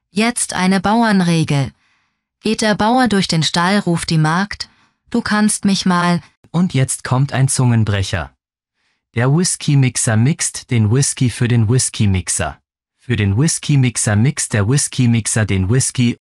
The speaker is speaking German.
Jetzt eine Bauernregel. Geht der Bauer durch den Stall, ruft die Magd, du kannst mich mal. Und jetzt kommt ein Zungenbrecher. Der Whisky-Mixer mixt den Whisky für den Whisky-Mixer. Für den Whisky-Mixer mixt der Whisky-Mixer den Whisky